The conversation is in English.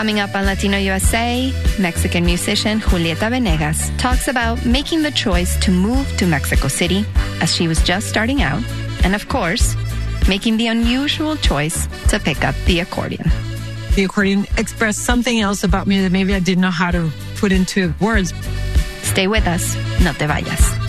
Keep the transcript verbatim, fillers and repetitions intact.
Coming up on Latino U S A, Mexican musician Julieta Venegas talks about making the choice to move to Mexico City as she was just starting out, and of course, making the unusual choice to pick up the accordion. The accordion expressed something else about me that maybe I didn't know how to put into words. Stay with us. No te vayas.